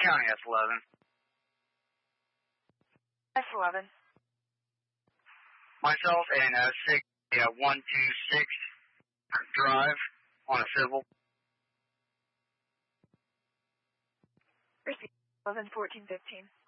County S11. S11. Myself and 126 Drive on a civil. Receive 11-14-15.